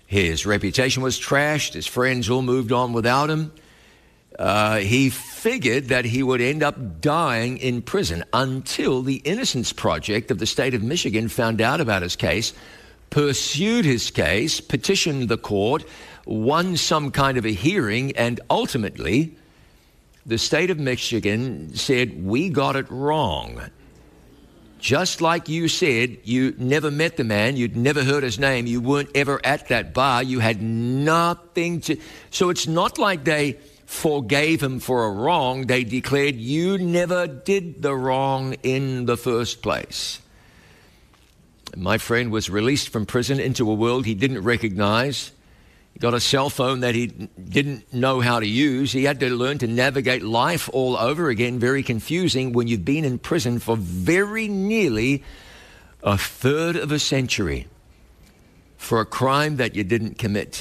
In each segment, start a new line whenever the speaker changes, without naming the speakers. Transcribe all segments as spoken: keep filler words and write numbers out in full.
His reputation was trashed. His friends all moved on without him. Uh, he figured that he would end up dying in prison until the Innocence Project of the state of Michigan found out about his case, pursued his case, petitioned the court, won some kind of a hearing, and ultimately the state of Michigan said, we got it wrong. Just like you said, you never met the man, you'd never heard his name, you weren't ever at that bar, you had nothing to... So it's not like they forgave him for a wrong, they declared you never did the wrong in the first place. My friend was released from prison into a world he didn't recognize. He got a cell phone that he didn't know how to use. He had to learn to navigate life all over again. Very confusing when you've been in prison for very nearly a third of a century for a crime that you didn't commit.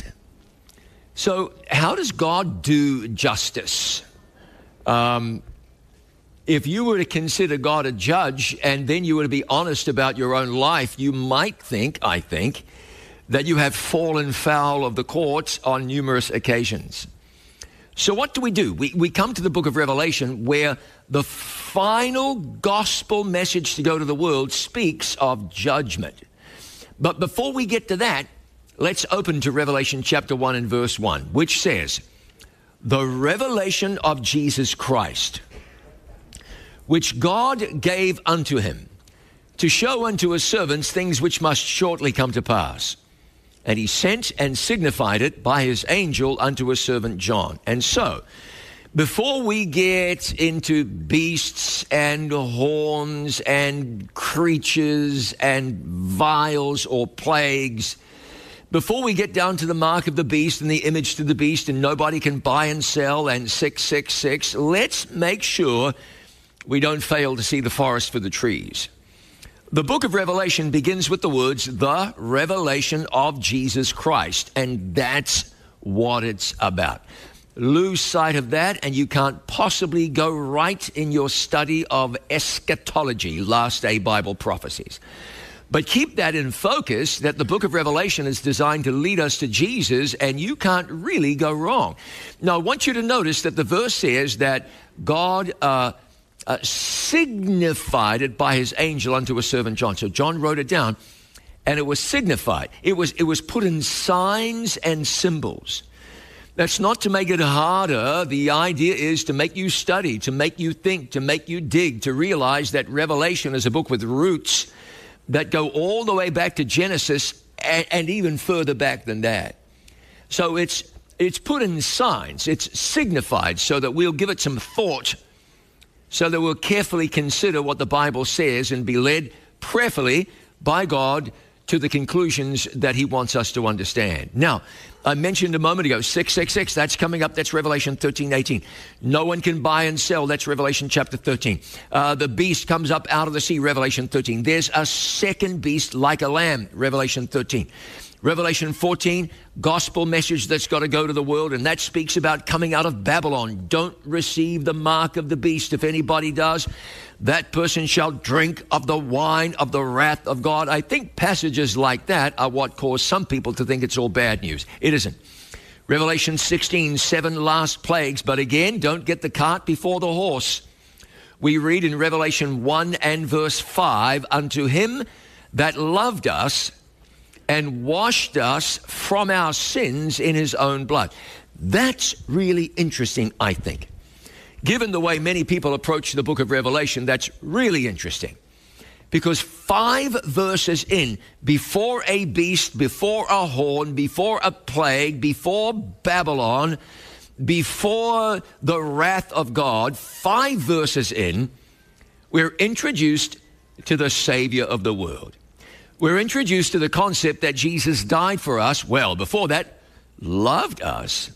So how does God do justice? Um, if you were to consider God a judge and then you were to be honest about your own life, you might think, I think, that you have fallen foul of the courts on numerous occasions. So what do we do? We, we come to the book of Revelation where the final gospel message to go to the world speaks of judgment. But before we get to that, let's open to Revelation chapter one and verse one, which says, the revelation of Jesus Christ, which God gave unto him, to show unto his servants things which must shortly come to pass. And he sent and signified it by his angel unto his servant John. And so, before we get into beasts and horns and creatures and vials or plagues, before we get down to the mark of the beast and the image to the beast and nobody can buy and sell and six six six, let's make sure we don't fail to see the forest for the trees. The book of Revelation begins with the words, the revelation of Jesus Christ, and that's what it's about. Lose sight of that, and you can't possibly go right in your study of eschatology, last day Bible prophecies. But keep that in focus, that the book of Revelation is designed to lead us to Jesus, and you can't really go wrong. Now, I want you to notice that the verse says that God uh, uh, signified it by his angel unto his servant John. So John wrote it down, and it was signified. It was, it was put in signs and symbols. That's not to make it harder. The idea is to make you study, to make you think, to make you dig, to realize that Revelation is a book with roots that go all the way back to Genesis and, and even further back than that. So it's it's put in signs, it's signified so that we'll give it some thought, so that we'll carefully consider what the Bible says and be led prayerfully by God to the conclusions that he wants us to understand. Now, I mentioned a moment ago, six six six, that's coming up, that's Revelation thirteen eighteen. No one can buy and sell, that's Revelation chapter thirteen. Uh, the beast comes up out of the sea, Revelation thirteen. There's a second beast like a lamb, Revelation thirteen. Revelation fourteen, gospel message that's got to go to the world, and that speaks about coming out of Babylon. Don't receive the mark of the beast. If anybody does, that person shall drink of the wine of the wrath of God. I think passages like that are what cause some people to think it's all bad news. It isn't. Revelation sixteen, seven last plagues, but again, don't get the cart before the horse. We read in Revelation one and verse five, unto him that loved us and washed us from our sins in his own blood. That's really interesting, I think. Given the way many people approach the book of Revelation, that's really interesting. Because five verses in, before a beast, before a horn, before a plague, before Babylon, before the wrath of God, five verses in, we're introduced to the Savior of the world. We're introduced to the concept that Jesus died for us. Well, before that, loved us,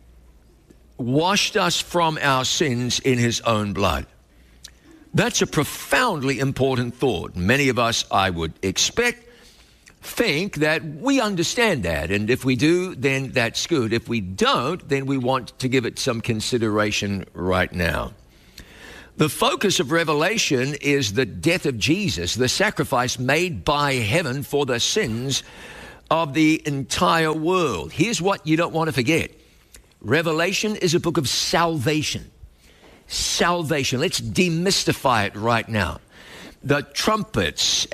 washed us from our sins in his own blood. That's a profoundly important thought. Many of us, I would expect, think that we understand that. And if we do, then that's good. If we don't, then we want to give it some consideration right now. The focus of Revelation is the death of Jesus, the sacrifice made by heaven for the sins of the entire world. Here's what you don't want to forget. Revelation is a book of salvation. Salvation. Let's demystify it right now. The trumpets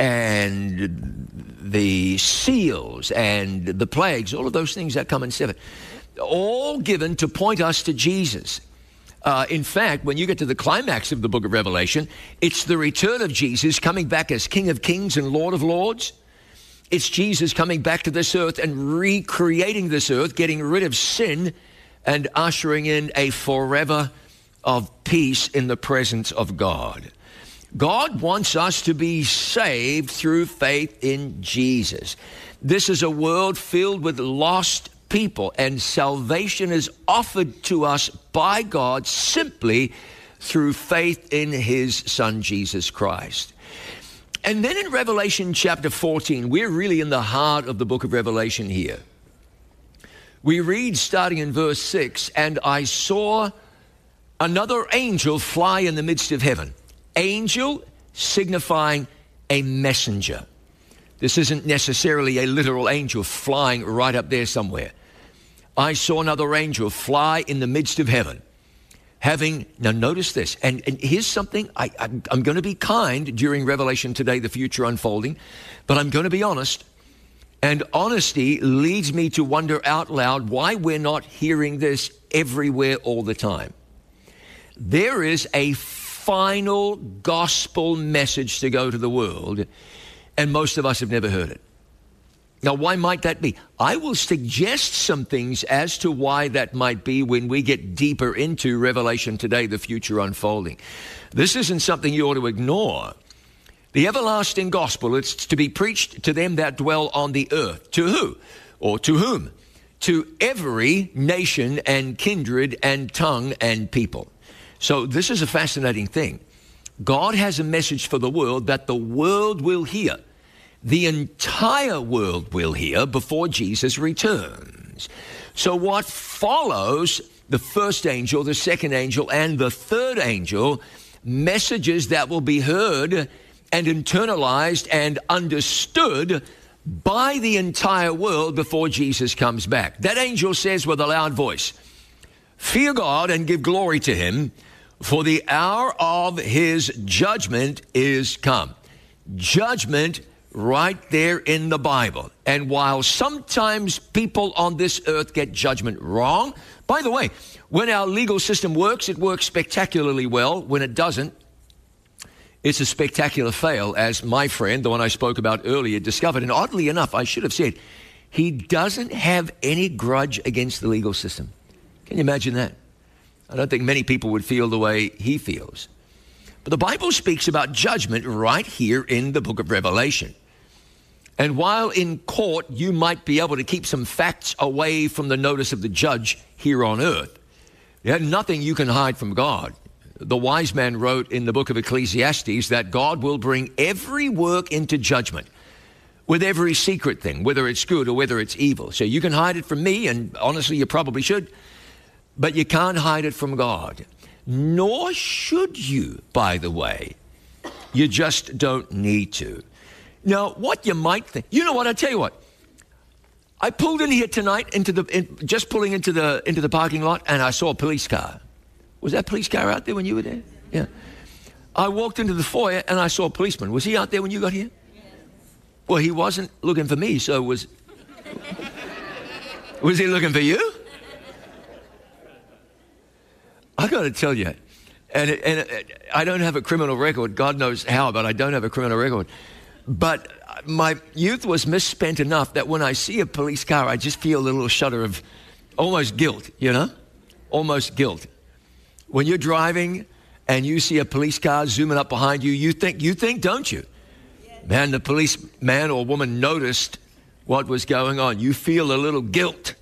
and the seals and the plagues, all of those things that come in seven, all given to point us to Jesus. Uh, in fact, when you get to the climax of the book of Revelation, it's the return of Jesus coming back as King of Kings and Lord of Lords. It's Jesus coming back to this earth and recreating this earth, getting rid of sin and ushering in a forever of peace in the presence of God. God wants us to be saved through faith in Jesus. This is a world filled with lost people, and salvation is offered to us by God simply through faith in his Son, Jesus Christ. And then in Revelation chapter fourteen, we're really in the heart of the book of Revelation here. We read starting in verse six, and I saw another angel fly in the midst of heaven. Angel signifying a messenger. This isn't necessarily a literal angel flying right up there somewhere. I saw another angel fly in the midst of heaven, having, now notice this, and, and here's something, I, I'm, I'm going to be kind during Revelation today, the future unfolding, but I'm going to be honest, and honesty leads me to wonder out loud why we're not hearing this everywhere all the time. There is a final gospel message to go to the world, and most of us have never heard it. Now, why might that be? I will suggest some things as to why that might be when we get deeper into Revelation today, the future unfolding. This isn't something you ought to ignore. The everlasting gospel, it's to be preached to them that dwell on the earth. To who? Or to whom? To every nation and kindred and tongue and people. So this is a fascinating thing. God has a message for the world that the world will hear. The entire world will hear before Jesus returns. So what follows the first angel, the second angel, and the third angel, messages that will be heard and internalized and understood by the entire world before Jesus comes back. That angel says with a loud voice, "Fear God and give glory to him, for the hour of his judgment is come." Judgment right there in the Bible. And while sometimes people on this earth get judgment wrong, by the way, when our legal system works, it works spectacularly well. When it doesn't, it's a spectacular fail, as my friend, the one I spoke about earlier, discovered. And oddly enough, I should have said, he doesn't have any grudge against the legal system. Can you imagine that? I don't think many people would feel the way he feels. But the Bible speaks about judgment right here in the book of Revelation. And while in court you might be able to keep some facts away from the notice of the judge here on earth, there's nothing you can hide from God. The wise man wrote in the book of Ecclesiastes that God will bring every work into judgment with every secret thing, whether it's good or whether it's evil. So you can hide it from me, and honestly, you probably should, but you can't hide it from God. Nor should you, by the way. You just don't need to. Now, what you might think, you know what, I'll tell you what. I pulled in here tonight, into the in, just pulling into the into the parking lot, and I saw a police car. Was that police car out there when you were there? Yeah. I walked into the foyer, and I saw a policeman. Was he out there when you got here? Well, he wasn't looking for me, so was... Was he looking for you? I got to tell you, and, and I don't have a criminal record. God knows how, but I don't have a criminal record. But my youth was misspent enough that when I see a police car, I just feel a little shudder of almost guilt, you know? Almost guilt. When you're driving and you see a police car zooming up behind you, you think, you think, don't you? Man, the policeman or woman noticed what was going on. You feel a little guilt.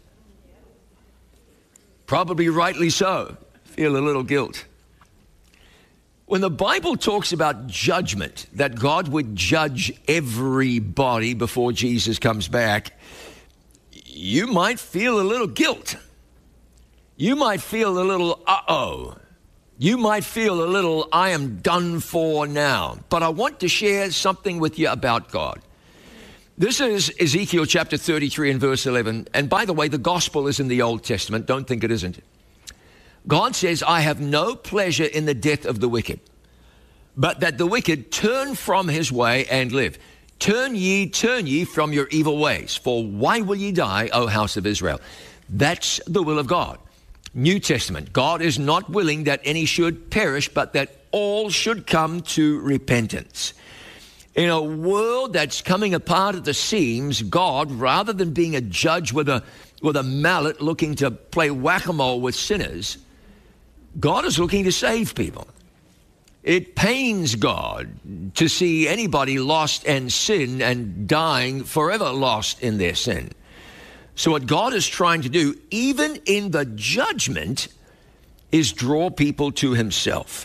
Probably rightly so. Feel a little guilt. When the Bible talks about judgment, that God would judge everybody before Jesus comes back, you might feel a little guilt. You might feel a little uh-oh. You might feel a little, I am done for now. But I want to share something with you about God. This is Ezekiel chapter thirty-three and verse eleven. And by the way, the gospel is in the Old Testament. Don't think it isn't. God says, I have no pleasure in the death of the wicked, but that the wicked turn from his way and live. Turn ye, turn ye from your evil ways. For why will ye die, O house of Israel? That's the will of God. New Testament. God is not willing that any should perish, but that all should come to repentance. In a world that's coming apart at the seams, God, rather than being a judge with a with a mallet looking to play whack-a-mole with sinners, God is looking to save people. It pains God to see anybody lost in sin and dying forever lost in their sin. So what God is trying to do, even in the judgment, is draw people to himself.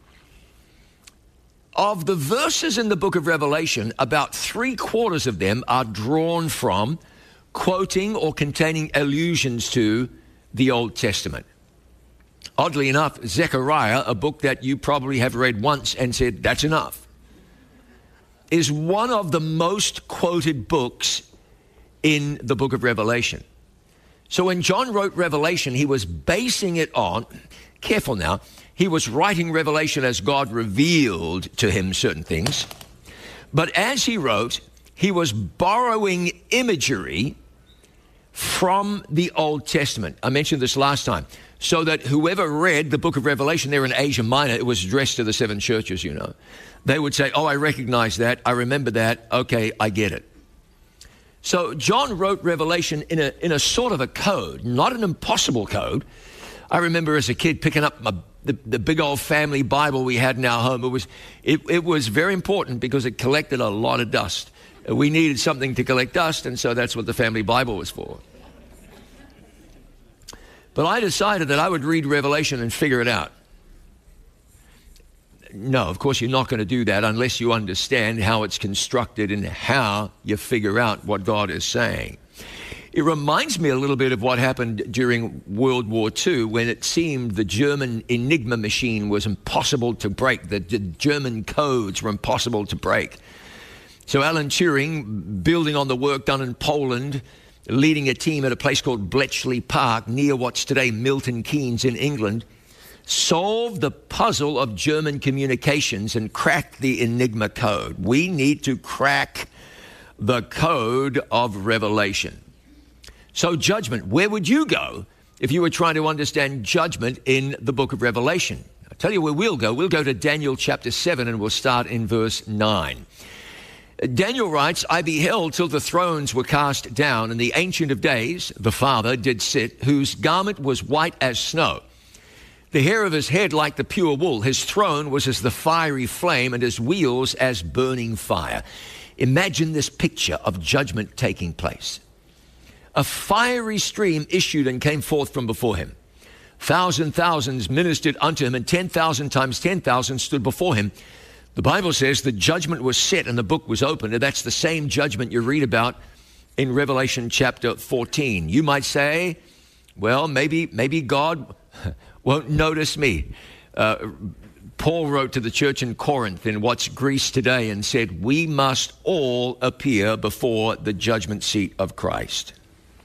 Of the verses in the book of Revelation, about three quarters of them are drawn from, quoting or containing allusions to the Old Testament. Oddly enough, Zechariah, a book that you probably have read once and said, that's enough, is one of the most quoted books in the book of Revelation. So when John wrote Revelation, he was basing it on, careful now, he was writing Revelation as God revealed to him certain things. But as he wrote, he was borrowing imagery from the Old Testament. I mentioned this last time. So that whoever read the book of Revelation there in Asia Minor, it was addressed to the seven churches, you know. They would say, oh, I recognize that. I remember that. Okay, I get it. So John wrote Revelation in a, in a sort of a code, not an impossible code. I remember as a kid picking up my, the, the big old family Bible we had in our home. It was, it, it was very important because it collected a lot of dust. We needed something to collect dust, and so that's what the family Bible was for. But I decided that I would read Revelation and figure it out. No, of course, you're not going to do that unless you understand how it's constructed and how you figure out what God is saying. It reminds me a little bit of what happened during World War Two when it seemed the German Enigma machine was impossible to break. The, the German codes were impossible to break. So Alan Turing, building on the work done in Poland, leading a team at a place called Bletchley Park near what's today Milton Keynes in England, solved the puzzle of German communications and cracked the Enigma code. We need to crack the code of Revelation. So judgment, where would you go if you were trying to understand judgment in the book of Revelation? I'll tell you where we'll go. We'll go to Daniel chapter seven and we'll start in verse nine. Daniel writes, I beheld till the thrones were cast down, and the Ancient of Days, the Father, did sit, whose garment was white as snow. The hair of his head like the pure wool. His throne was as the fiery flame, and his wheels as burning fire. Imagine this picture of judgment taking place. A fiery stream issued and came forth from before him. Thousand thousands ministered unto him, and ten thousand times ten thousand stood before him. The Bible says the judgment was set and the book was opened, and that's the same judgment you read about in Revelation chapter fourteen. You might say, well, maybe maybe God won't notice me. Uh, Paul wrote to the church in Corinth in what's Greece today and said, we must all appear before the judgment seat of Christ.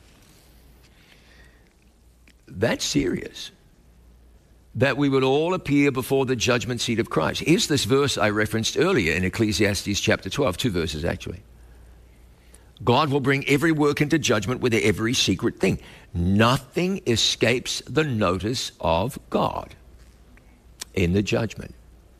That's serious. That we would all appear before the judgment seat of Christ. Here's this verse I referenced earlier in Ecclesiastes chapter twelve, two verses actually. God will bring every work into judgment with every secret thing. Nothing escapes the notice of God in the judgment.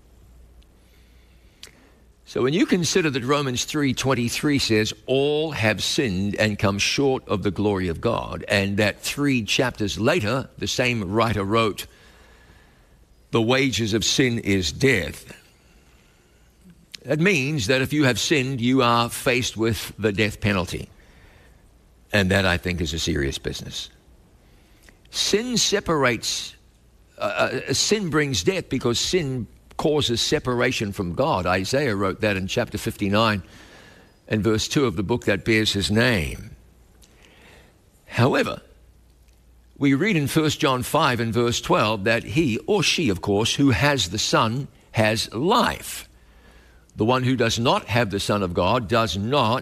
So when you consider that Romans three twenty-three says, all have sinned and come short of the glory of God, and that three chapters later, the same writer wrote, the wages of sin is death. That means that if you have sinned, you are faced with the death penalty. And that, I think, is a serious business. Sin separates, uh, uh, sin brings death because sin causes separation from God. Isaiah wrote that in chapter fifty-nine and verse two of the book that bears his name. However, we read in First John five and verse twelve that he, or she, of course, who has the Son has life. The one who does not have the Son of God does not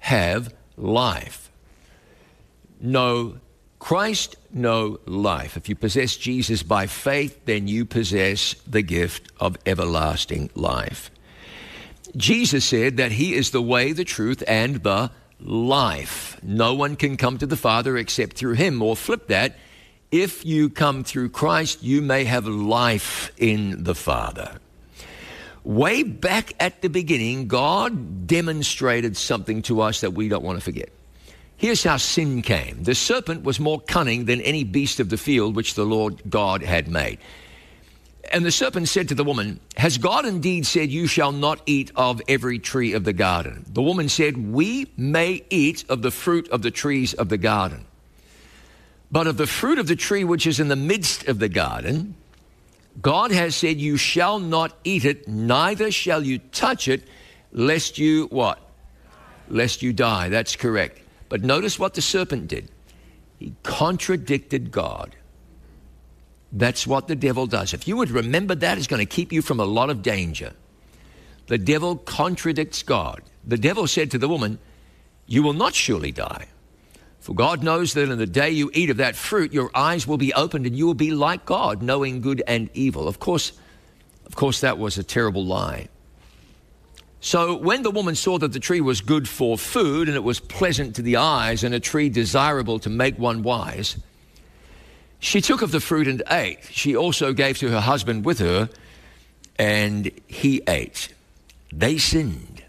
have life. No Christ, no life. If you possess Jesus by faith, then you possess the gift of everlasting life. Jesus said that he is the way, the truth, and the life. No one can come to the Father except through him. Or flip that, if you come through Christ, you may have life in the Father. Way back at the beginning, God demonstrated something to us that we don't want to forget. Here's how sin came. The serpent was more cunning than any beast of the field which the Lord God had made. And the serpent said to the woman, has God indeed said, you shall not eat of every tree of the garden? The woman said, we may eat of the fruit of the trees of the garden. But of the fruit of the tree which is in the midst of the garden, God has said, you shall not eat it, neither shall you touch it, lest you what? Lest you die. That's correct. But notice what the serpent did. He contradicted God. That's what the devil does. If you would remember that, it's going to keep you from a lot of danger. The devil contradicts God. The devil said to the woman, you will not surely die. For God knows that in the day you eat of that fruit, your eyes will be opened and you will be like God, knowing good and evil. Of course, of course, that was a terrible lie. So when the woman saw that the tree was good for food and it was pleasant to the eyes and a tree desirable to make one wise, she took of the fruit and ate. She also gave to her husband with her, and he ate. They sinned.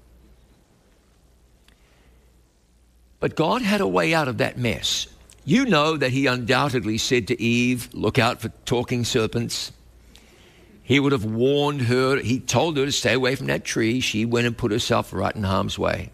But God had a way out of that mess. You know that he undoubtedly said to Eve, look out for talking serpents. He would have warned her. He told her to stay away from that tree. She went and put herself right in harm's way.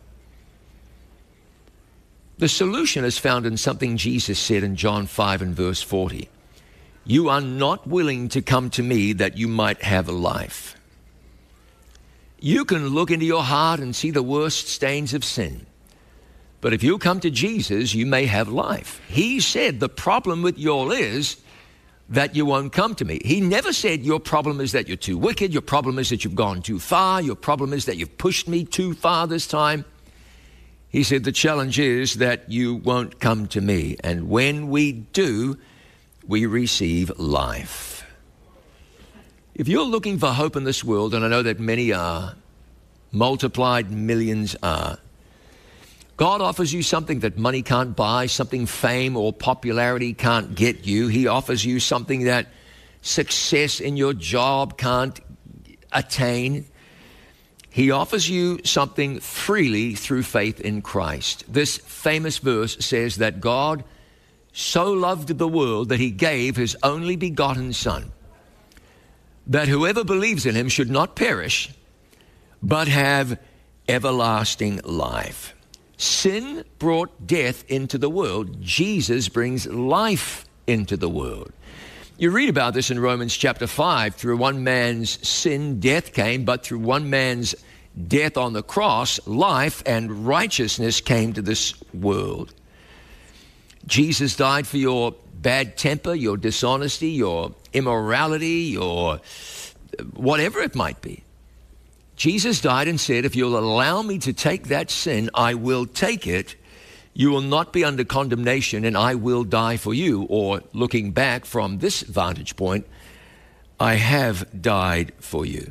The solution is found in something Jesus said in John five and verse forty. You are not willing to come to me that you might have life. You can look into your heart and see the worst stains of sin. But if you come to Jesus, you may have life. He said the problem with y'all is that you won't come to me. He never said your problem is that you're too wicked. Your problem is that you've gone too far. Your problem is that you've pushed me too far this time. He said the challenge is that you won't come to me. And when we do, we receive life. If you're looking for hope in this world, and I know that many are, multiplied millions are, God offers you something that money can't buy, something fame or popularity can't get you. He offers you something that success in your job can't attain. He offers you something freely through faith in Christ. This famous verse says that God so loved the world that he gave his only begotten Son, that whoever believes in him should not perish, but have everlasting life. Sin brought death into the world. Jesus brings life into the world. You read about this in Romans chapter five. Through one man's sin, death came, but through one man's death on the cross, life and righteousness came to this world. Jesus died for your bad temper, your dishonesty, your immorality, your whatever it might be. Jesus died and said, if you'll allow me to take that sin, I will take it. You will not be under condemnation, and I will die for you. Or looking back from this vantage point, I have died for you.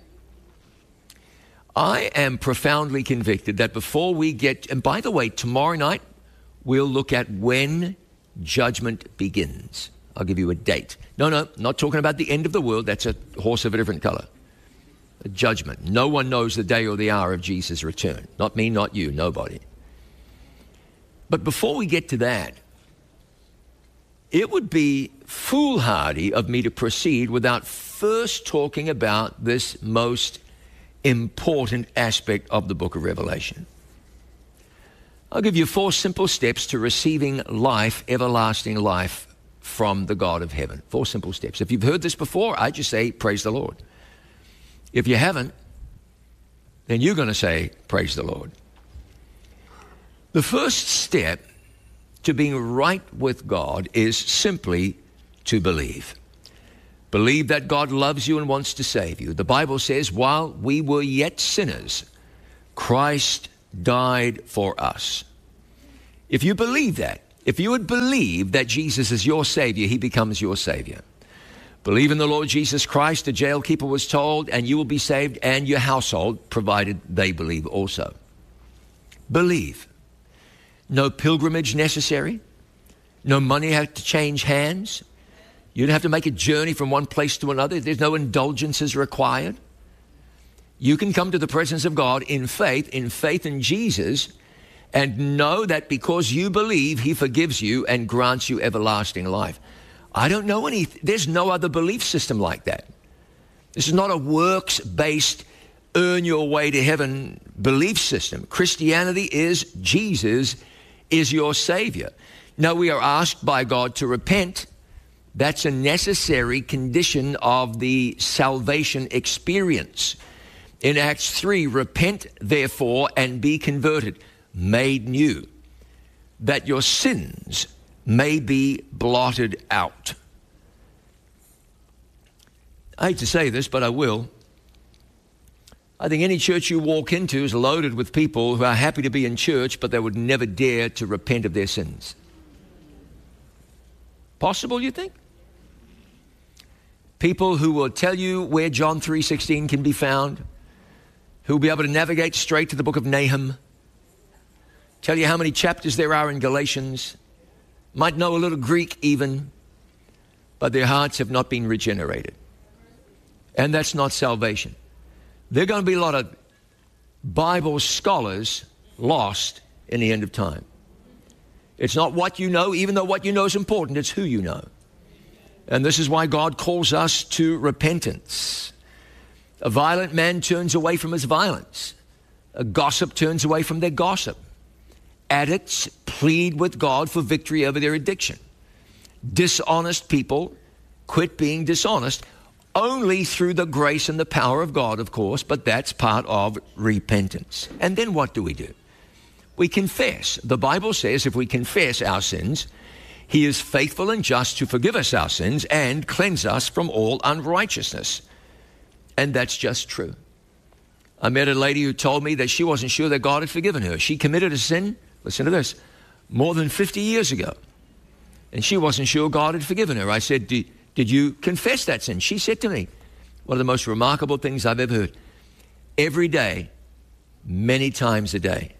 I am profoundly convicted that before we get, and by the way, tomorrow night, we'll look at when judgment begins. I'll give you a date. No, no, not talking about the end of the world. That's a horse of a different color. A judgment. No one knows the day or the hour of Jesus' return. Not me, not you, nobody. But before we get to that, it would be foolhardy of me to proceed without first talking about this most important aspect of the book of Revelation. I'll give you four simple steps to receiving life, everlasting life from the God of heaven. Four simple steps. If you've heard this before, I just say, praise the Lord. If you haven't, then you're going to say, praise the Lord. The first step to being right with God is simply to believe. Believe that God loves you and wants to save you. The Bible says, while we were yet sinners, Christ died for us. If you believe that, if you would believe that Jesus is your Savior, he becomes your Savior. Believe in the Lord Jesus Christ, the jailkeeper was told, and you will be saved and your household, provided they believe also. Believe. No pilgrimage necessary. No money had to change hands. You don't have to make a journey from one place to another. There's no indulgences required. You can come to the presence of God in faith, in faith in Jesus, and know that because you believe, he forgives you and grants you everlasting life. I don't know any, there's no other belief system like that. This is not a works-based, earn your way to heaven belief system. Christianity is Jesus is your Savior. Now, we are asked by God to repent. That's a necessary condition of the salvation experience. In Acts three, repent therefore and be converted, made new, that your sins may be blotted out. I hate to say this, but I will. I think any church you walk into is loaded with people who are happy to be in church, but they would never dare to repent of their sins. Possible, you think? People who will tell you where John three sixteen can be found, who will be able to navigate straight to the book of Nahum, tell you how many chapters there are in Galatians, might know a little Greek even, but their hearts have not been regenerated. And that's not salvation. There are going to be a lot of Bible scholars lost in the end of time. It's not what you know, even though what you know is important, it's who you know. And this is why God calls us to repentance. A violent man turns away from his violence. A gossip turns away from their gossip. Addicts plead with God for victory over their addiction. Dishonest people quit being dishonest only through the grace and the power of God, of course, but that's part of repentance. And then what do we do? We confess. The Bible says if we confess our sins, he is faithful and just to forgive us our sins and cleanse us from all unrighteousness. And that's just true. I met a lady who told me that she wasn't sure that God had forgiven her. She committed a sin, listen to this, more than fifty years ago. And she wasn't sure God had forgiven her. I said, did, did you confess that sin? She said to me, one of the most remarkable things I've ever heard, every day, many times a day.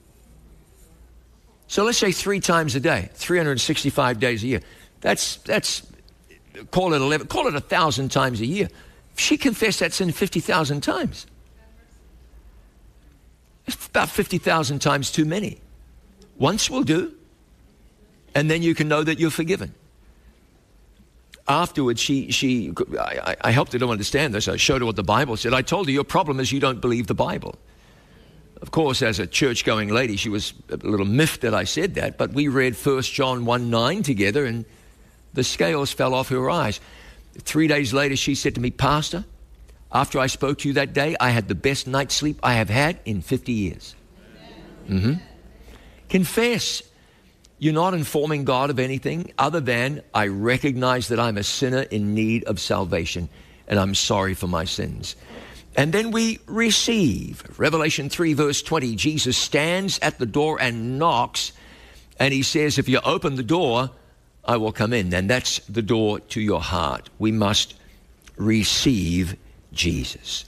So let's say three times a day, three hundred sixty-five days a year. That's, that's call it eleven, call it a thousand times a year. She confessed that sin fifty thousand times. It's about fifty thousand times too many. Once will do, and then you can know that you're forgiven. Afterwards, she, she, I, I helped her to understand this. I showed her what the Bible said. I told her, your problem is you don't believe the Bible. Of course, as a church-going lady, she was a little miffed that I said that, but we read First John one nine together, and the scales fell off her eyes. Three days later, she said to me, Pastor, after I spoke to you that day, I had the best night's sleep I have had in fifty years. Mm-hmm. Confess. You're not informing God of anything other than, I recognize that I'm a sinner in need of salvation, and I'm sorry for my sins. And then we receive. Revelation three, verse twenty, Jesus stands at the door and knocks, and he says, if you open the door, I will come in. And that's the door to your heart. We must receive Jesus.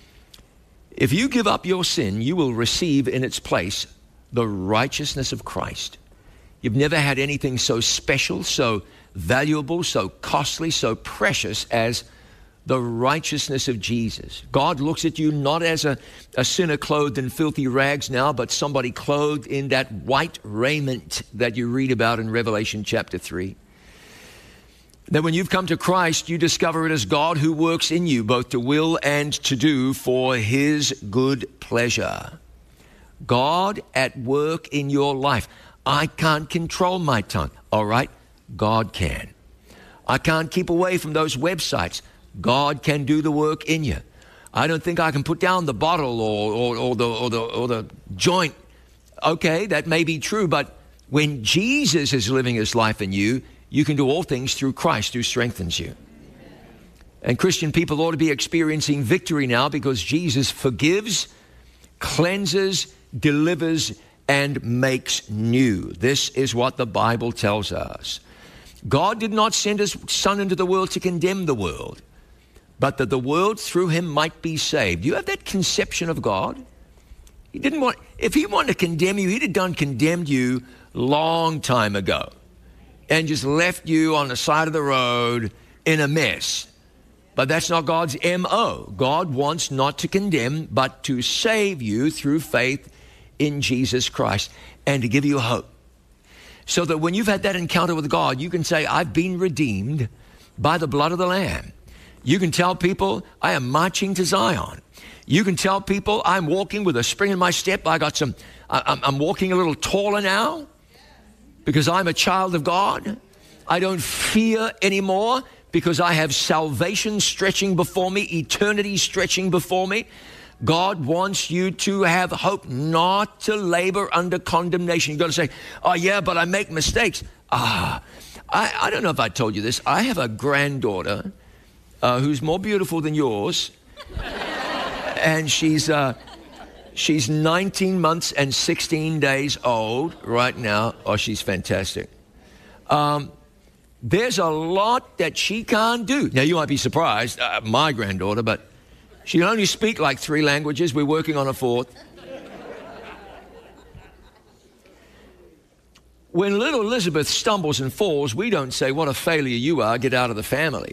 If you give up your sin, you will receive in its place the righteousness of Christ. You've never had anything so special, so valuable, so costly, so precious as the righteousness of Jesus. God looks at you not as a, a sinner clothed in filthy rags now, but somebody clothed in that white raiment that you read about in Revelation chapter three. That when you've come to Christ, you discover it as God who works in you, both to will and to do for his good pleasure. God at work in your life. I can't control my tongue. All right, God can. I can't keep away from those websites. God can do the work in you. I don't think I can put down the bottle or, or, or, the, or, the, or the joint. Okay, that may be true, but when Jesus is living his life in you, you can do all things through Christ who strengthens you. And Christian people ought to be experiencing victory now because Jesus forgives, cleanses, delivers, and makes new. This is what the Bible tells us. God did not send his Son into the world to condemn the world, but that the world through him might be saved. You have that conception of God? He didn't want, if he wanted to condemn you, he'd have done condemned you long time ago and just left you on the side of the road in a mess. But that's not God's M O. God wants not to condemn, but to save you through faith in Jesus Christ and to give you hope. So that when you've had that encounter with God, you can say, I've been redeemed by the blood of the Lamb. You can tell people, I am marching to Zion. You can tell people, I'm walking with a spring in my step. I got some, I, I'm walking a little taller now because I'm a child of God. I don't fear anymore because I have salvation stretching before me, eternity stretching before me. God wants you to have hope, not to labor under condemnation. You've got to say, oh yeah, but I make mistakes. Ah, I, I don't know if I told you this. I have a granddaughter uh, who's more beautiful than yours. And she's uh, she's nineteen months and sixteen days old right now. Oh, she's fantastic. Um, there's a lot that she can't do. Now, you might be surprised, uh, my granddaughter, but she can only speak like three languages. We're working on a fourth. When little Elizabeth stumbles and falls, we don't say, what a failure you are, get out of the family.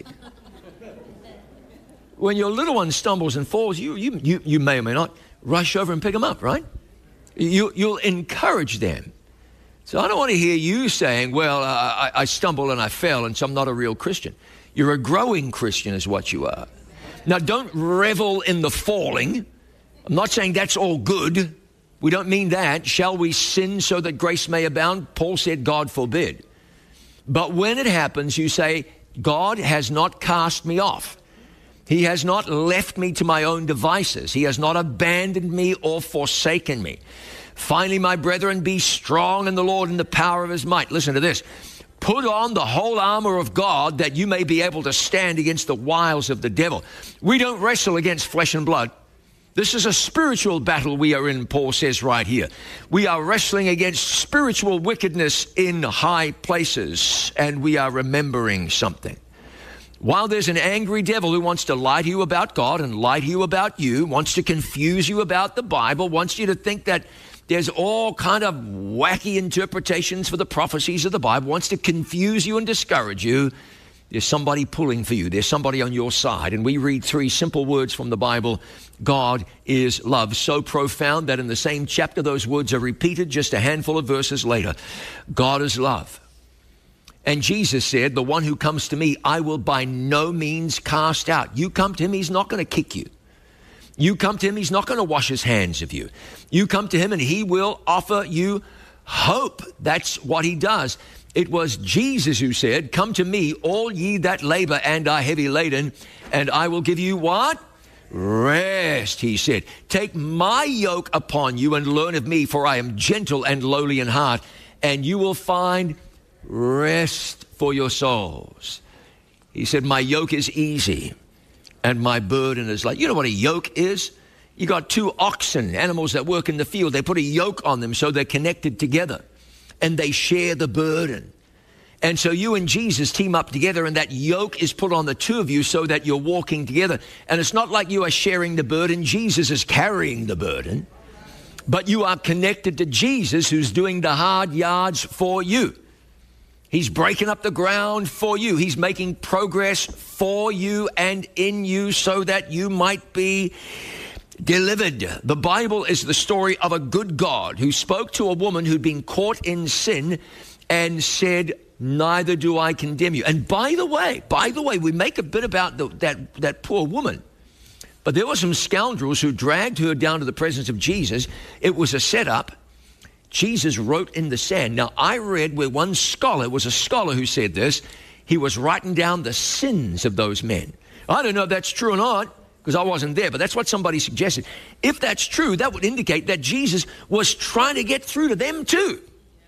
When your little one stumbles and falls, you, you, you, you may or may not rush over and pick them up, right? You, you'll encourage them. So I don't want to hear you saying, well, uh, I, I stumbled and I fell and so I'm not a real Christian. You're a growing Christian is what you are. Now, don't revel in the falling. I'm not saying that's all good. We don't mean that. Shall we sin so that grace may abound? Paul said, God forbid. But when it happens, you say, God has not cast me off. He has not left me to my own devices. He has not abandoned me or forsaken me. Finally, my brethren, be strong in the Lord and the power of his might. Listen to this. Put on the whole armor of God that you may be able to stand against the wiles of the devil. We don't wrestle against flesh and blood. This is a spiritual battle we are in, Paul says right here. We are wrestling against spiritual wickedness in high places, and we are remembering something. While there's an angry devil who wants to lie to you about God and lie to you about you, wants to confuse you about the Bible, wants you to think that there's all kind of wacky interpretations for the prophecies of the Bible, wants to confuse you and discourage you, there's somebody pulling for you. There's somebody on your side. And we read three simple words from the Bible. God is love. So profound that in the same chapter, those words are repeated just a handful of verses later. God is love. And Jesus said, the one who comes to me, I will by no means cast out. You come to him, he's not going to kick you. You come to him, he's not going to wash his hands of you. You come to him and he will offer you hope. That's what he does. It was Jesus who said, come to me, all ye that labor and are heavy laden, and I will give you what? Rest, he said. Take my yoke upon you and learn of me, for I am gentle and lowly in heart, and you will find rest for your souls. He said, my yoke is easy and my burden is light. You know what a yoke is? You got two oxen, animals that work in the field. They put a yoke on them so they're connected together and they share the burden. And so you and Jesus team up together and that yoke is put on the two of you so that you're walking together. And it's not like you are sharing the burden. Jesus is carrying the burden. But you are connected to Jesus who's doing the hard yards for you. He's breaking up the ground for you. He's making progress for you and in you so that you might be delivered. The Bible is the story of a good God who spoke to a woman who'd been caught in sin and said, neither do I condemn you. And by the way, by the way, we make a bit about the, that, that poor woman. But there were some scoundrels who dragged her down to the presence of Jesus. It was a setup. Jesus wrote in the sand. Now, I read where one scholar, was a scholar who said this, he was writing down the sins of those men. I don't know if that's true or not, because I wasn't there, but that's what somebody suggested. If that's true, that would indicate that Jesus was trying to get through to them too.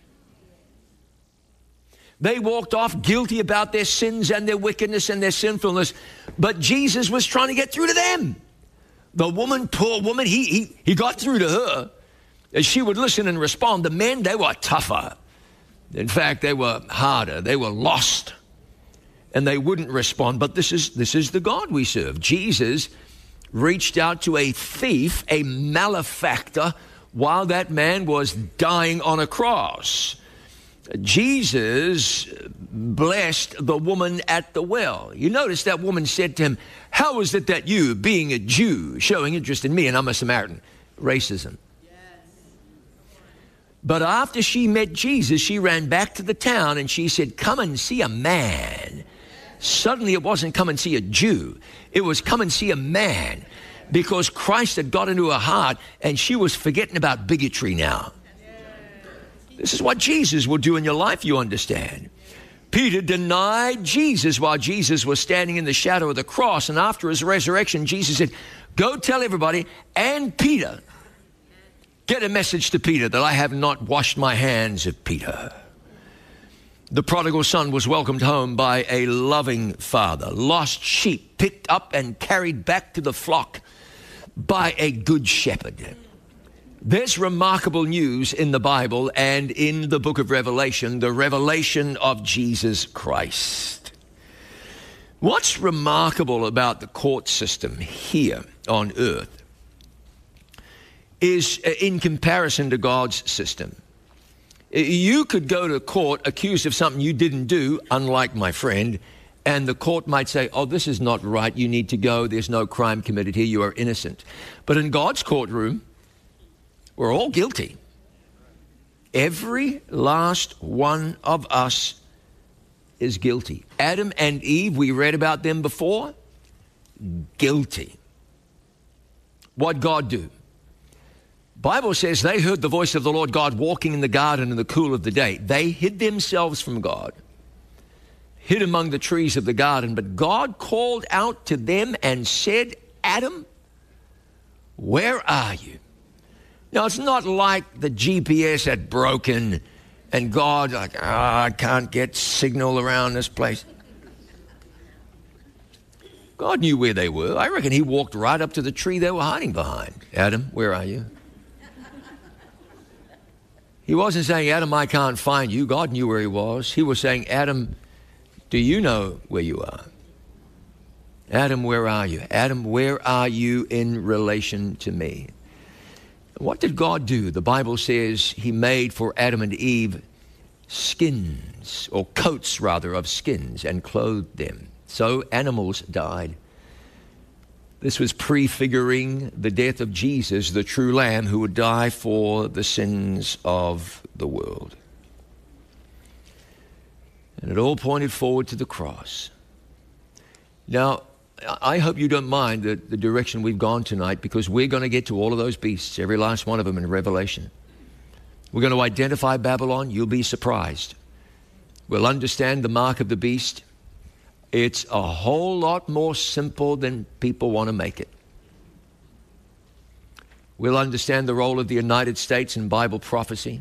They walked off guilty about their sins and their wickedness and their sinfulness, but Jesus was trying to get through to them. The woman, poor woman, he, he, he got through to her. As she would listen and respond, the men, they were tougher. In fact, they were harder. They were lost. And they wouldn't respond. But this is, this is the God we serve. Jesus reached out to a thief, a malefactor, while that man was dying on a cross. Jesus blessed the woman at the well. You notice that woman said to him, "How is it that you, being a Jew, showing interest in me, and I'm a Samaritan?" Racism. Yes. But after she met Jesus, she ran back to the town and she said, "Come and see a man." Suddenly it wasn't come and see a Jew. It was come and see a man, because Christ had got into her heart and she was forgetting about bigotry now. This is what Jesus will do in your life, you understand. Peter denied Jesus while Jesus was standing in the shadow of the cross. And after his resurrection, Jesus said, "Go tell everybody," and Peter, get a message to Peter that I have not washed my hands of Peter. The prodigal son was welcomed home by a loving father. Lost sheep picked up and carried back to the flock by a good shepherd. There's remarkable news in the Bible and in the book of Revelation, the revelation of Jesus Christ. What's remarkable about the court system here on earth is in comparison to God's system. You could go to court accused of something you didn't do, unlike my friend, and the court might say, "Oh, this is not right. You need to go. There's no crime committed here. You are innocent." But in God's courtroom, we're all guilty. Every last one of us is guilty. Adam and Eve, we read about them before, guilty. What'd God do? Bible says they heard the voice of the Lord God walking in the garden in the cool of the day. They hid themselves from God, hid among the trees of the garden. But God called out to them and said, "Adam, where are you?" Now, it's not like the G P S had broken and God, like, oh, I can't get signal around this place. God knew where they were. I reckon he walked right up to the tree they were hiding behind. "Adam, where are you?" He wasn't saying, "Adam, I can't find you." God knew where he was. He was saying, "Adam, do you know where you are? Adam, where are you? Adam, where are you in relation to me?" What did God do? The Bible says he made for Adam and Eve skins, or coats rather, of skins, and clothed them. So animals died. This was prefiguring the death of Jesus, the true Lamb who would die for the sins of the world. And it all pointed forward to the cross. Now, I hope you don't mind the, the direction we've gone tonight, because we're going to get to all of those beasts, every last one of them in Revelation. We're going to identify Babylon. You'll be surprised. We'll understand the mark of the beast. It's a whole lot more simple than people want to make it. We'll understand the role of the United States in Bible prophecy.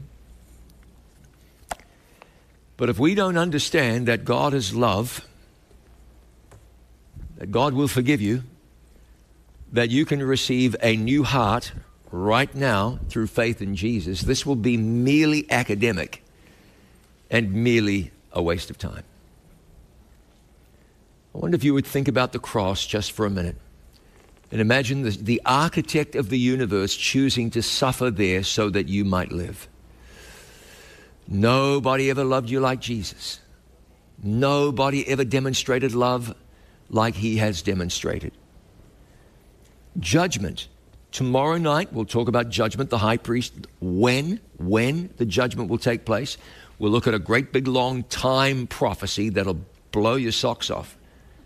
But if we don't understand that God is love, that God will forgive you, that you can receive a new heart right now through faith in Jesus, this will be merely academic and merely a waste of time. I wonder if you would think about the cross just for a minute and imagine the, the architect of the universe choosing to suffer there so that you might live. Nobody ever loved you like Jesus. Nobody ever demonstrated love like he has demonstrated. Judgment. Tomorrow night, we'll talk about judgment, the high priest, when, when the judgment will take place. We'll look at a great big long time prophecy that'll blow your socks off.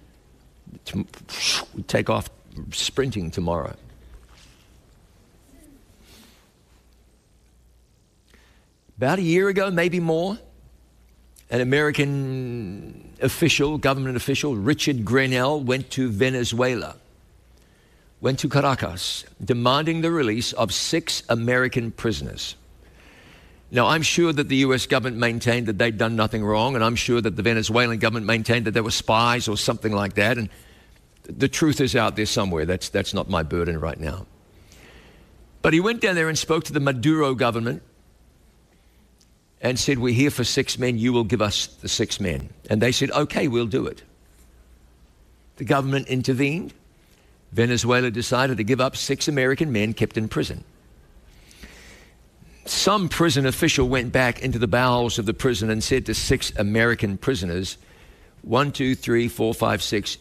We take off sprinting tomorrow. About a year ago, maybe more, an American official, government official, Richard Grenell, went to Venezuela, went to Caracas, demanding the release of six American prisoners. Now, I'm sure that the U S government maintained that they'd done nothing wrong, and I'm sure that the Venezuelan government maintained that they were spies or something like that, and the truth is out there somewhere. That's, that's not my burden right now. But he went down there and spoke to the Maduro government and said, we're here for six men, you will give us the six men. And they said, okay, we'll do it. The government intervened. Venezuela decided to give up six American men kept in prison. Some prison official went back into the bowels of the prison and said to six American prisoners, one, two, three, four, five, six,